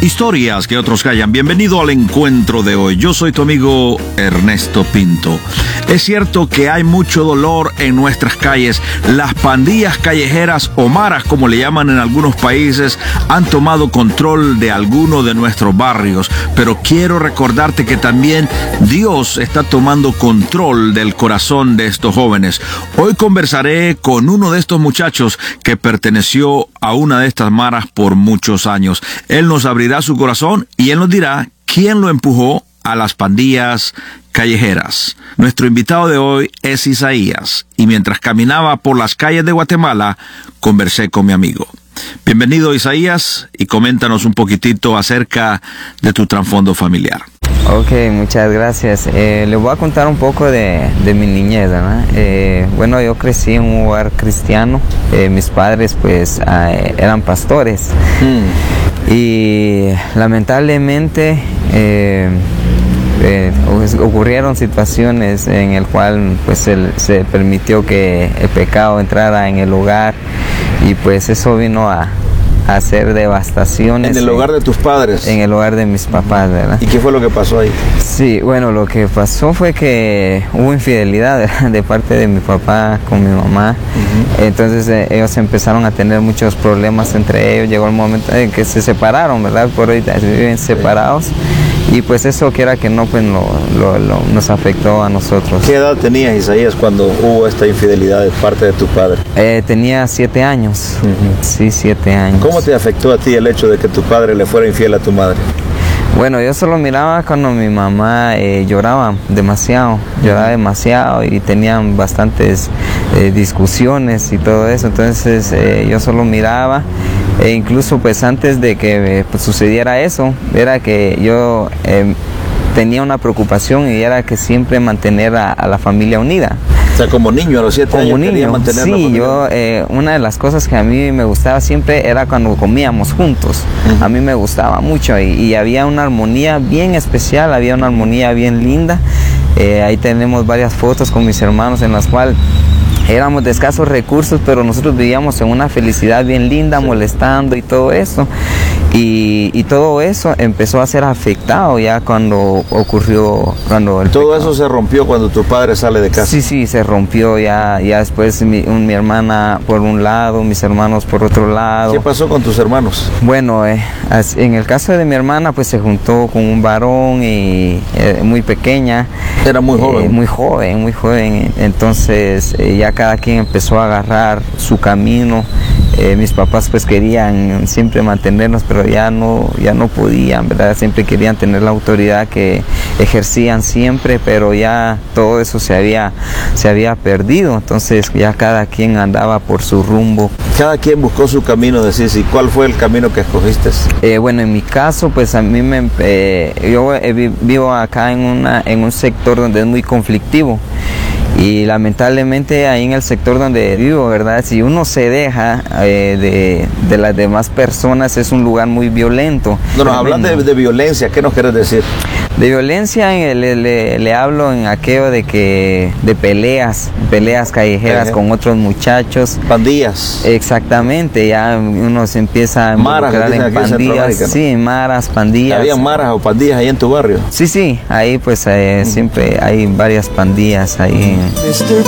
Historias que otros callan. Bienvenido al encuentro de hoy. Yo soy tu amigo Ernesto Pinto. Es cierto que hay mucho dolor en nuestras calles. Las pandillas callejeras o maras, como le llaman en algunos países, han tomado control de algunos de nuestros barrios. Pero quiero recordarte que también Dios está tomando control del corazón de estos jóvenes. Hoy conversaré con uno de estos muchachos que perteneció a una de estas maras por muchos años. Él nos abrirá su corazón y él nos dirá quién lo empujó a las pandillas callejeras. Nuestro invitado de hoy es Isaías, y mientras caminaba por las calles de Guatemala, conversé con mi amigo. Bienvenido, Isaías, y coméntanos un poquitito acerca de tu trasfondo familiar. Ok, muchas gracias. Les voy a contar un poco de mi niñez, ¿verdad? Bueno, yo crecí en un hogar cristiano. Mis padres, pues, eran pastores. Y lamentablemente ocurrieron situaciones en el cual pues se permitió que el pecado entrara en el hogar, y pues eso vino a hacer devastaciones. ¿En el hogar de tus padres? En el hogar de mis papás, ¿verdad? ¿Y qué fue lo que pasó ahí? Sí, bueno, lo que pasó fue que hubo infidelidad de parte de mi papá con mi mamá. Entonces ellos empezaron a tener muchos problemas entre ellos. Llegó el momento en que se separaron, ¿verdad? Por hoy viven separados. Y pues eso, quiera que no, pues nos afectó a nosotros. ¿Qué edad tenías, Isaías, cuando hubo esta infidelidad de parte de tu padre? Tenía 7 años. Sí, 7 años. ¿Cómo te afectó a ti el hecho de que tu padre le fuera infiel a tu madre? Bueno, yo solo miraba cuando mi mamá lloraba demasiado y tenían bastantes discusiones y todo eso. Entonces yo solo miraba. E incluso pues antes de que pues, sucediera eso, era que yo tenía una preocupación, y era que siempre mantener a la familia unida. O sea, como niño a los 7 años quería mantener la familia. Yo, una de las cosas que a mí me gustaba siempre era cuando comíamos juntos. A mí me gustaba mucho, y había una armonía bien especial, había una armonía bien linda. Ahí tenemos varias fotos con mis hermanos en las cuales éramos de escasos recursos, pero nosotros vivíamos en una felicidad bien linda, molestando y todo eso. Y todo eso empezó a ser afectado ya cuando ocurrió, todo eso se rompió cuando tu padre sale de casa. Sí, se rompió ya después mi hermana por un lado, mis hermanos por otro lado. ¿Qué pasó con tus hermanos? Bueno, en el caso de mi hermana, pues se juntó con un varón y muy pequeña. Era muy joven. Muy joven. Entonces ya cada quien empezó a agarrar su camino. Mis papás pues querían siempre mantenernos, pero ya no podían, ¿verdad? Siempre querían tener la autoridad que ejercían siempre, pero ya todo eso se había perdido. Entonces ya cada quien andaba por su rumbo. Cada quien buscó su camino, decís. ¿Y cuál fue el camino que escogiste? Bueno, en mi caso, pues a mí yo vivo acá en un sector donde es muy conflictivo. Y lamentablemente ahí en el sector donde vivo, ¿verdad? Si uno se deja de las demás personas, es un lugar muy violento. No, hablan de violencia, ¿qué nos quieres decir? De violencia le hablo en aquello de peleas callejeras con otros muchachos. Pandillas. Exactamente, ya uno se empieza a involucrar en pandillas. Sí, maras, pandillas. ¿Había maras o pandillas ahí en tu barrio? Sí, ahí pues siempre hay varias pandillas ahí. Mr.